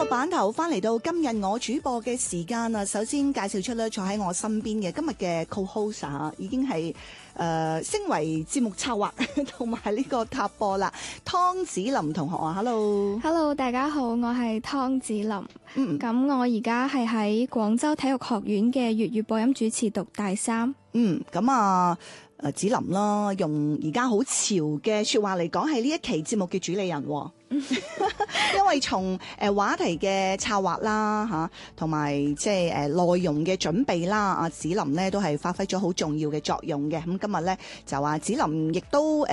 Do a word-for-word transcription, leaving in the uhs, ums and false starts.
版頭翻嚟到今日我主播嘅時間啊，首先介紹出咧坐喺我身邊嘅今日嘅 co-host 啊，已經係誒、呃、升為節目策劃同埋呢個塔播啦，湯子霖同學啊 ，hello，hello， Hello， 大家好，我係湯子霖。 嗯， 咁我而家係喺廣州體育學院嘅粵語播音主持讀大三。 嗯，咁啊。誒子霖啦，用而家好潮嘅説話嚟講，係呢一期節目嘅主理人、哦，因為從誒、呃、話題嘅策劃啦嚇，同埋即係誒內容嘅準備啦，阿子霖咧都係發揮咗好重要嘅作用嘅。咁今日咧就話子霖亦都誒。